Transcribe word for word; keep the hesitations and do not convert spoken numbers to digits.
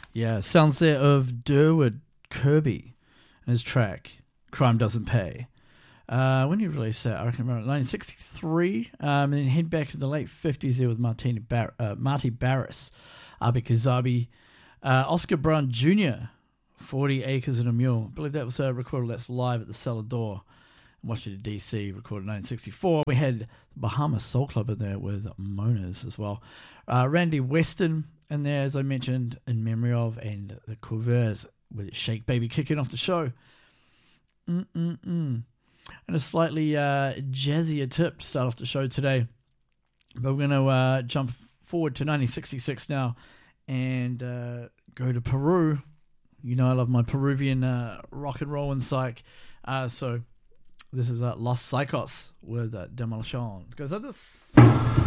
Yeah, sounds there of Durward Kirby and his track Crime Doesn't Pay. Uh, when did he release that? I reckon around nineteen sixty-three. Um, and then head back to the late fifties there with Martini Bar- uh, Marty Barris, Abi Kazabi, uh, Oscar Brown Junior, forty Acres and a Mule. I believe that was uh, recorded that's live at the Cellar Door in Washington, D C, recorded in nineteen sixty-four. We had the Bahamas Soul Club in there with Monas as well. Uh, Randy Weston in there, as I mentioned, in memory of, and the Couvers with Shake Baby kicking off the show. Mm-mm-mm. And a slightly uh, jazzier tip to start off the show today. But we're going to uh, jump forward to nineteen sixty-six now and uh, go to Peru. You know I love my Peruvian uh, rock and roll and psych. Uh, so this is uh, Los Psychos with uh, Demolition. Goes like this.